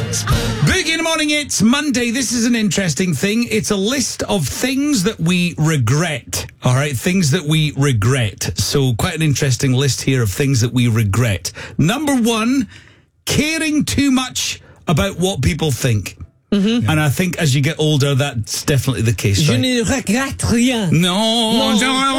Boogie in the morning, it's Monday. This is an interesting thing. It's a list of things that we regret. All right, things that we regret. So quite an interesting list here of things that we regret. Number one, caring too much about what people think. Mm-hmm. And I think as you get older, that's definitely the case. Je right? ne regrette rien. No.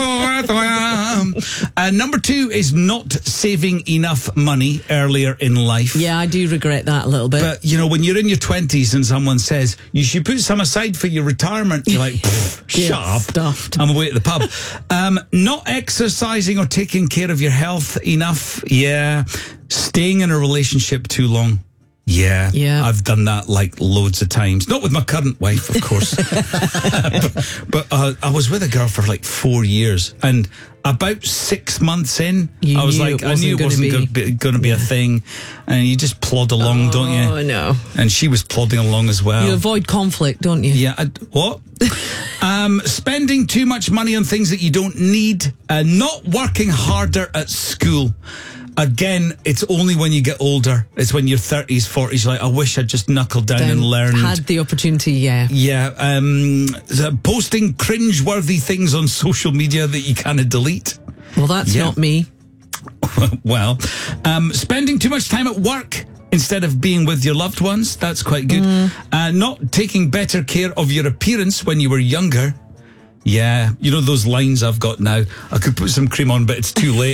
Number two is not saving enough money earlier in life. Yeah, I do regret that a little bit. But, you know, when you're in your 20s and someone says, you should put some aside for your retirement, you're like, shut up. Stuffed. I'm away at the pub. Not exercising or taking care of your health enough. Yeah. Staying in a relationship too long. Yeah, I've done that like loads of times. Not with my current wife, of course. but I was with a girl for like 4 years, and about 6 months in, I was like, I knew it wasn't going to be a thing. And you just plod along, don't you? Oh, no. And she was plodding along as well. You avoid conflict, don't you? Yeah. What? Spending too much money on things that you don't need. Not working harder at school. Again, it's only when you get older. It's when you're 30s, 40s, you're like, I wish I'd just knuckled down and learned. Had the opportunity, yeah. Yeah. Posting cringe-worthy things on social media that you kind of delete. Well, that's not me. Well, spending too much time at work instead of being with your loved ones. That's quite good. Not taking better care of your appearance when you were younger. Yeah, you know those lines I've got now. I could put some cream on, but it's too late.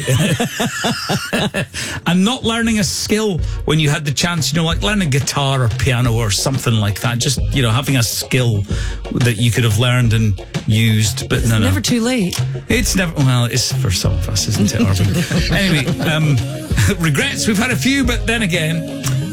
And not learning a skill when you had the chance, you know, like learning guitar or piano or something like that. Just, you know, having a skill that you could have learned and used. But no. Never too late. It's never, well, it's for some of us, isn't it, Arvin? Anyway, regrets, we've had a few, but then again,